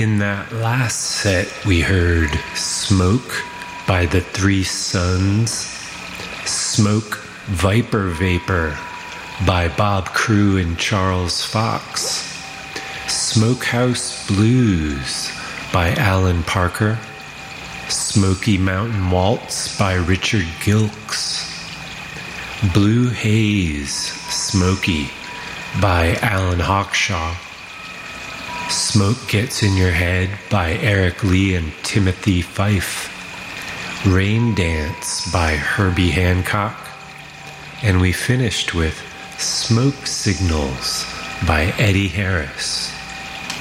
In that last set, we heard Smoke by the Three Sons, Smoke Viper Vapor by Bob Crew and Charles Fox, Smokehouse Blues by Alan Parker, Smoky Mountain Waltz by Richard Gilkes, Blue Haze Smoky by Alan Hawkshaw, Smoke Gets in Your Head by Eric Lee and Timothy Fife, Rain Dance by Herbie Hancock, and we finished with Smoke Signals by Eddie Harris.